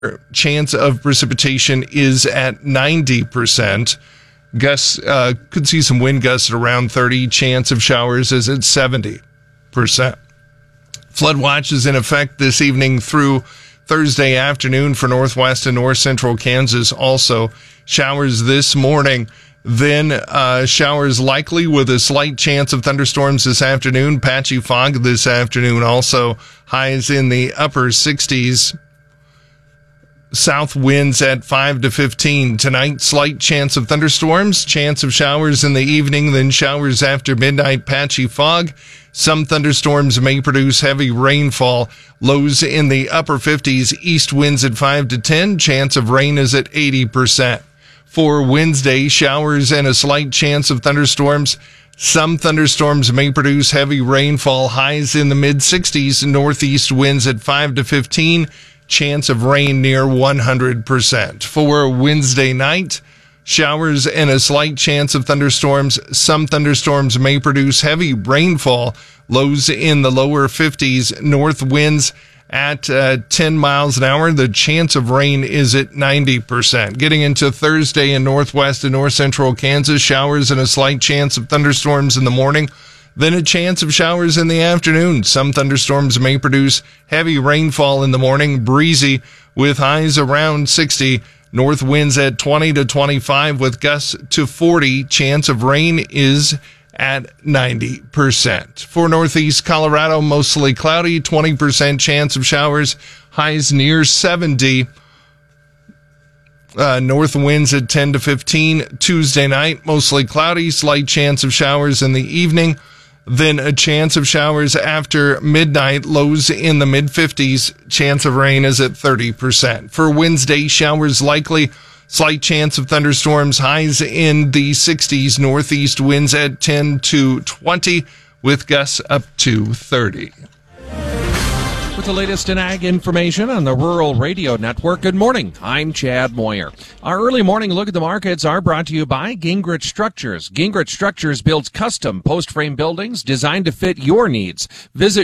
chance of precipitation is at 90%. Gusts could see some wind gusts at around 30. Chance of showers is at 70%. Flood watch is in effect this evening through Thursday afternoon for northwest and north central Kansas. Also, showers this morning. Then showers likely with a slight chance of thunderstorms this afternoon. Patchy fog this afternoon also. Highs in the upper 60s. South winds at 5 to 15. Tonight, slight chance of thunderstorms. Chance of showers in the evening, then showers after midnight. Patchy fog. Some thunderstorms may produce heavy rainfall. Lows in the upper 50s. East winds at 5 to 10. Chance of rain is at 80%. For Wednesday, showers and a slight chance of thunderstorms. Some thunderstorms may produce heavy rainfall. Highs in the mid-60s. Northeast winds at 5 to 15. Chance of rain near 100%. For Wednesday night, showers and a slight chance of thunderstorms. Some thunderstorms may produce heavy rainfall. Lows in the lower 50s. North winds at 10 miles an hour. The chance of rain is at 90%. Getting into Thursday in northwest and north central Kansas, showers and a slight chance of thunderstorms in the morning. Then a chance of showers in the afternoon. Some thunderstorms may produce heavy rainfall in the morning. Breezy with highs around 60. North winds at 20 to 25 with gusts to 40. Chance of rain is at 90%. For northeast Colorado, mostly cloudy. 20% chance of showers. Highs near 70. North winds at 10 to 15. Tuesday night, mostly cloudy. Slight chance of showers in the evening. Then a chance of showers after midnight, lows in the mid-50s. Chance of rain is at 30%. For Wednesday, showers likely. Slight chance of thunderstorms. Highs in the 60s. Northeast winds at 10 to 20 with gusts up to 30. With the latest in ag information on the Rural Radio Network. Good morning. I'm Chad Moyer. Our early morning look at the markets are brought to you by Gingrich Structures. Gingrich Structures builds custom post-frame buildings designed to fit your needs. Visit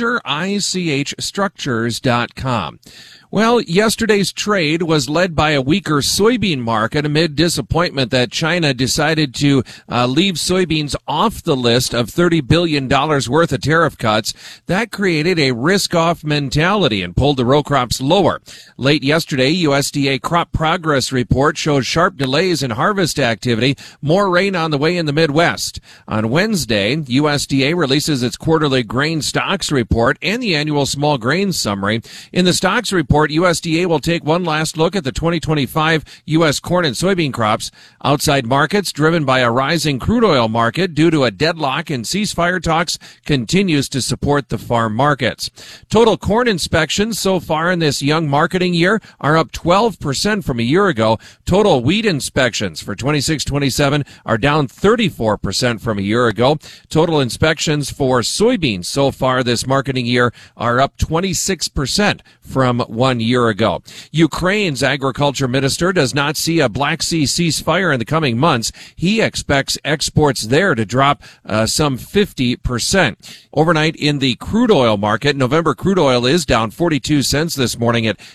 gingerichstructures.com. Well, yesterday's trade was led by a weaker soybean market amid disappointment that China decided to leave soybeans off the list of $30 billion worth of tariff cuts. That created a risk-off mentality and pulled the row crops lower. Late yesterday, USDA crop progress report shows sharp delays in harvest activity, more rain on the way in the Midwest. On Wednesday, USDA releases its quarterly grain stocks report and the annual small grains summary. In the stocks report, USDA will take one last look at the 2025 U.S. corn and soybean crops. Outside markets, driven by a rising crude oil market due to a deadlock in ceasefire talks, continues to support the farm markets. Total corn inspections so far in this young marketing year are up 12% from a year ago. Total wheat inspections for 26-27 are down 34% from a year ago. Total inspections for soybeans so far this marketing year are up 26% from 1 year ago. Ukraine's agriculture minister does not see a Black Sea ceasefire in the coming months. He expects exports there to drop some 50%. Overnight in the crude oil market, November crude oil is down 42 cents this morning at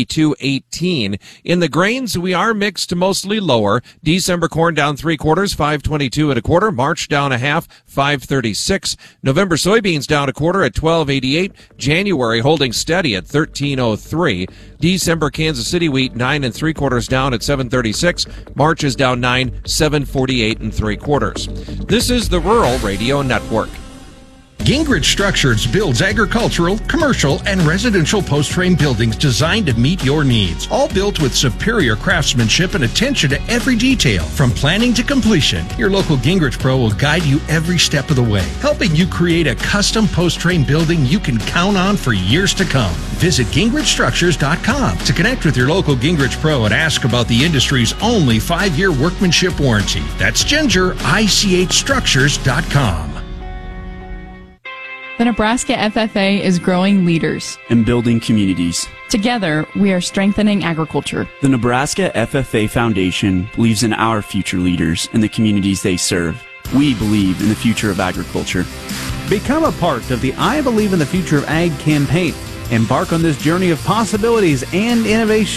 92.18. In the grains, we are mixed to mostly lower. December corn down 3/4, 5.22 1/4. March down 1/2, 5.36. November soybeans down 1/4 at 12.88. January holding steady at 13.03. December Kansas City wheat 9 3/4 down at 7.36. March is down 9, 7.48 3/4. This is the Rural Radio Network. Gingrich Structures builds agricultural, commercial, and residential post-frame buildings designed to meet your needs. All built with superior craftsmanship and attention to every detail. From planning to completion, your local Gingrich Pro will guide you every step of the way, helping you create a custom post-frame building you can count on for years to come. Visit gingrichstructures.com to connect with your local Gingrich Pro and ask about the industry's only 5-year workmanship warranty. That's gingerichstructures.com. The Nebraska FFA is growing leaders and building communities. Together, we are strengthening agriculture. The Nebraska FFA Foundation believes in our future leaders and the communities they serve. We believe in the future of agriculture. Become a part of the I Believe in the Future of Ag campaign. Embark on this journey of possibilities and innovation